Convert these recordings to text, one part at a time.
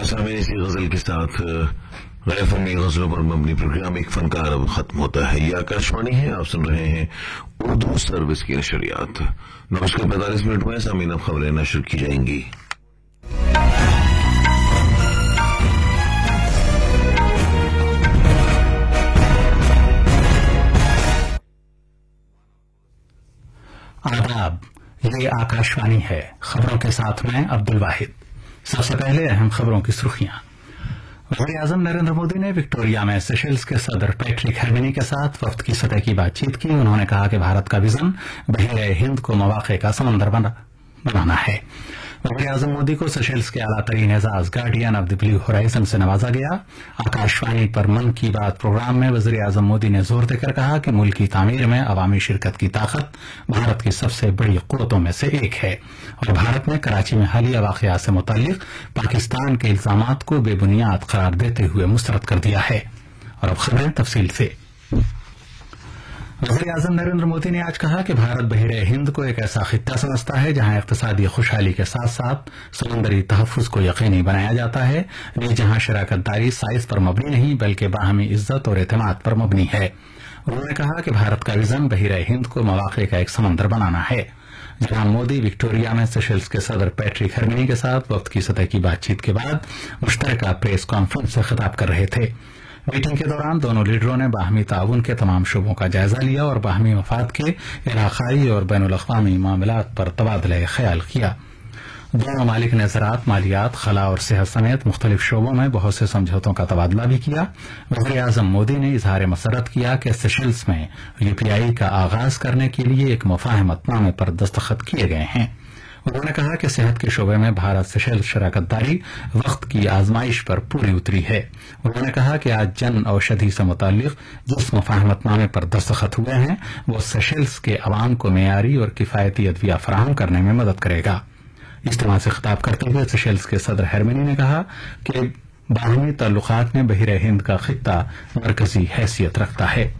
سامعین، اسی غزل کے ساتھ غیر فنی غزلوں پر مبنی پروگرام ایک فنکار اب ختم ہوتا ہے. یہ آکاشوانی ہے، آپ سن رہے ہیں اردو سروس کی نشریات. 9:45 میں سامعین اب خبریں نشر کی جائیں گی. آداب، یہ آکاشوانی ہے. خبروں کے ساتھ میں عبد الواحد. سب سے پہلے اہم خبروں کی سرخیاں. وزیر اعظم نریندر مودی نے وکٹوریا میں سیشلز کے صدر پیٹرک ہرمینی کے ساتھ وفد کی سطح کی بات چیت کی. انہوں نے کہا کہ بھارت کا وژن بحیرہ ہند کو مواقع کا سمندر بنانا ہے. وزیر اعظم مودی کو سیشلز کے اعلیٰ ترین اعزاز guardian of the blue horizon سے نوازا گیا. آکاشوانی پر من کی بات پروگرام میں وزیر اعظم مودی نے زور دے کر کہا کہ ملک کی تعمیر میں عوامی شرکت کی طاقت بھارت کی سب سے بڑی قوتوں میں سے ایک ہے، اور بھارت نے کراچی میں حالیہ واقعات سے متعلق پاکستان کے الزامات کو بے بنیاد قرار دیتے ہوئے مسترد کر دیا ہے. اور اب خبریں تفصیل سے. وزیر اعظم نریندر مودی نے آج کہا کہ بھارت بحیرہ ہند کو ایک ایسا خطہ سمجھتا ہے جہاں اقتصادی خوشحالی کے ساتھ ساتھ سمندری تحفظ کو یقینی بنایا جاتا ہے، جہاں شراکت داری سائز پر مبنی نہیں بلکہ باہمی عزت اور اعتماد پر مبنی ہے. انہوں نے کہا کہ بھارت کا وژن بحیرہ ہند کو مواقع کا ایک سمندر بنانا ہے. جناب مودی وکٹوریا میں سیشلز کے صدر پیٹرک ہرمینی کے ساتھ وفد کی سطح کی بات چیت کے بعد مشترکہ پریس کانفرنس سے خطاب کر رہے تھے. میٹنگ کے دوران دونوں لیڈروں نے باہمی تعاون کے تمام شعبوں کا جائزہ لیا اور باہمی مفاد کے علاقائی اور بین الاقوامی معاملات پر تبادلہ خیال کیا. دونوں ممالک نے زراعت، مالیات، خلا اور صحت سمیت مختلف شعبوں میں بہت سے سمجھوتوں کا تبادلہ بھی کیا. وزیر اعظم مودی نے اظہار مسرت کیا کہ سیشلز میں UPI کا آغاز کرنے کے لیے ایک مفاہمت نامے پر دستخط کیے گئے ہیں. انہوں نے کہا کہ صحت کے شعبے میں بھارت سیشلز شراکت داری وقت کی آزمائش پر پوری اتری ہے. انہوں نے کہا کہ آج جن اوشدھی سے متعلق جس مفاہمت نامے پر دستخط ہوئے ہیں وہ سیشلز کے عوام کو معیاری اور کفایتی ادویہ فراہم کرنے میں مدد کرے گا. اجتماع سے خطاب کرتے ہوئے سیشلز کے صدر ہرمینی نے کہا کہ باہمی تعلقات میں بحیرہ ہند کا خطہ مرکزی حیثیت رکھتا ہے.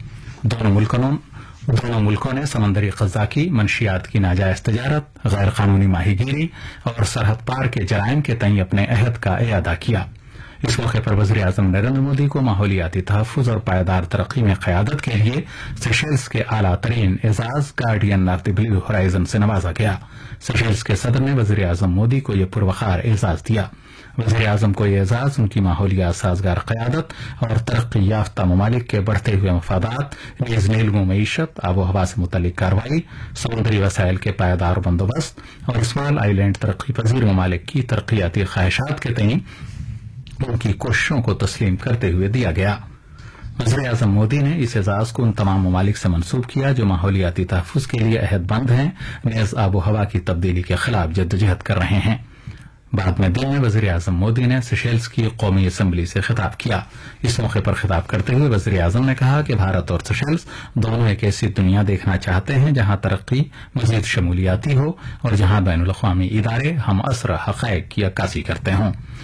دونوں ملکوں نے سمندری قزاقی، منشیات کی ناجائز تجارت، غیر قانونی ماہی گیری اور سرحد پار کے جرائم کے تئیں اپنے عہد کا اعادہ کیا. اس موقع پر وزیر اعظم نریندر مودی کو ماحولیاتی تحفظ اور پائیدار ترقی میں قیادت کے لیے سیشلز کے اعلیٰ ترین اعزاز guardian of the blue horizon سے نوازا گیا. سیشلز کے صدر نے وزیر اعظم مودی کو یہ پروقار اعزاز دیا. وزیر اعظم کو یہ اعزاز ان کی ماحولیات سازگار قیادت اور ترقی یافتہ ممالک کے بڑھتے ہوئے مفادات، نیز نیلگوں معیشت، آب و ہوا سے متعلق کارروائی، سمندری وسائل کے پائیدار بندوبست اور اسمال آئی لینڈ ترقی پذیر ممالک کی ترقیاتی خواہشات کے تئیں ان کی کوششوں کو تسلیم کرتے ہوئے دیا گیا. وزیر اعظم مودی نے اس اعزاز کو ان تمام ممالک سے منسوب کیا جو ماحولیاتی تحفظ کے لیے عہد بند ہیں، نیز آب و ہوا کی تبدیلی کے خلاف جدوجہد کر رہے ہیں. بعد میں دن میں وزیر اعظم مودی نے سیشلز کی قومی اسمبلی سے خطاب کیا. اس موقع پر خطاب کرتے ہوئے وزیر اعظم نے کہا کہ بھارت اور سیشلز دونوں ایک ایسی دنیا دیکھنا چاہتے ہیں جہاں ترقی مزید شمولیاتی ہو اور جہاں بین الاقوامی ادارے ہم عصر حقائق کی عکاسی کرتے ہوں.